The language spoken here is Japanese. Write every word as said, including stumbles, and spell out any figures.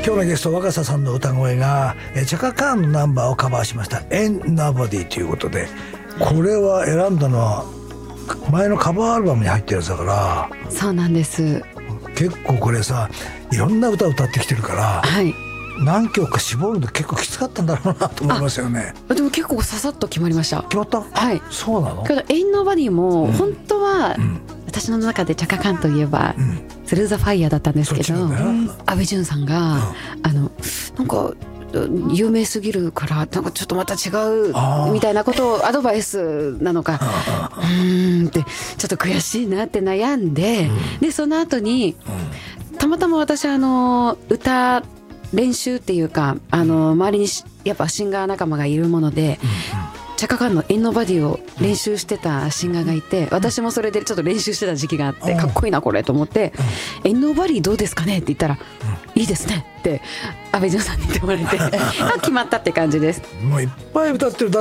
今日のゲスト若狭さんの歌声がチャカ・カーンのナンバーをカバーしました「Ain't Nobody」ということで、これは選んだのは前のカバーアルバムに入ってるやつだから。 そうなんです。 結構これさ、いろんな歌を歌ってきてるから、 はい、 何曲か絞るの結構きつかったんだろうなと思いますよね。 でも結構ささっと決まりました。 決まった？ はい。 そうなの？ けど「Ain't Nobody」も本当は、 うん、 私の中でチャカ・カーンといえば「スルー・ザ・ファイヤー」だったんですけど、阿部淳さんが、うん、あのなんか有名すぎるからなんかちょっとまた違うみたいなことをアドバイスなのか、うーんってちょっと悔しいなって悩んで、うん、でその後に、うん、たまたま私あの歌練習っていうか、あの周りにやっぱシンガー仲間がいるもので、うんうん、チャカ・カーンの「Ain't Nobody」を練習してたシンガーがいて、私もそれでちょっと練習してた時期があって、かっこいいなこれと思って「Ain't Nobody どうですかね?」って言ったら「いいですね」って阿部淳さんに言ってもらえて決まったって感じです。 もういっぱい歌ってる